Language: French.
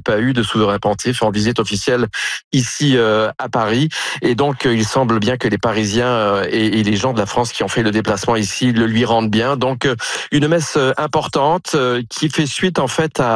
pas eu de souverain pontife en visite officielle ici à Paris. Et donc, il semble bien que les Parisiens et les gens de la France qui ont fait le déplacement ici le lui rendent bien. Donc, une messe importante qui fait suite en fait